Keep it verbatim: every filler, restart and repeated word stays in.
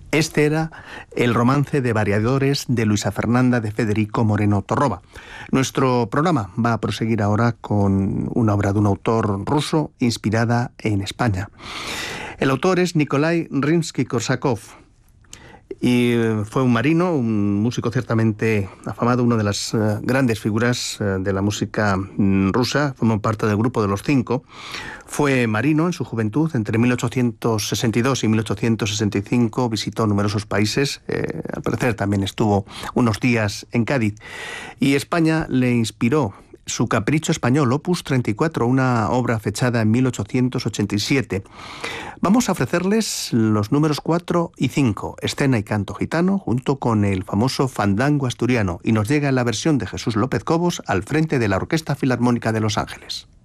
Este era el romance de variadores de Luisa Fernanda de Federico Moreno Torroba. Nuestro programa va a proseguir ahora con una obra de un autor ruso inspirada en España. El autor es Nikolai Rimsky-Korsakov y fue un marino, un músico ciertamente afamado, una de las uh, grandes figuras uh, de la música um, rusa. Formó parte del grupo de los Cinco. Fue marino en su juventud. Entre mil ochocientos sesenta y dos y mil ochocientos sesenta y cinco visitó numerosos países. Eh, al parecer también estuvo unos días en Cádiz. Y España le inspiró su Capricho Español, opus treinta y cuatro, una obra fechada en mil ochocientos ochenta y siete. Vamos a ofrecerles los números cuatro y cinco, escena y canto gitano, junto con el famoso fandango asturiano, y nos llega la versión de Jesús López Cobos al frente de la Orquesta Filarmónica de Los Ángeles.